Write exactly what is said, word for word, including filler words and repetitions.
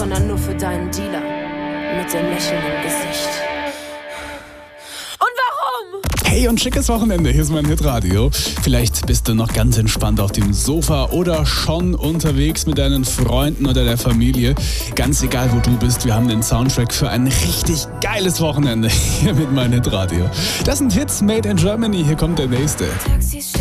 sondern nur für deinen Dealer mit dem Lächeln im Gesicht. Hey und schickes Wochenende, hier ist mein Hitradio. Vielleicht bist du noch ganz entspannt auf dem Sofa oder schon unterwegs mit deinen Freunden oder der Familie. Ganz egal, wo du bist, wir haben den Soundtrack für ein richtig geiles Wochenende hier mit mein Hitradio. Das sind Hits made in Germany, hier kommt der nächste. Taxis